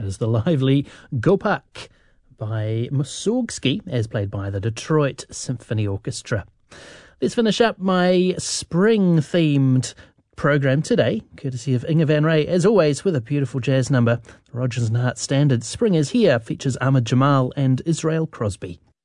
is the lively Gopak by Mussorgsky, as played by the Detroit Symphony Orchestra. Let's finish up my spring-themed program today, courtesy of Inga Van Ray, as always, with a beautiful jazz number. Rodgers and Hart standard Spring is Here features Ahmad Jamal and Israel Crosby.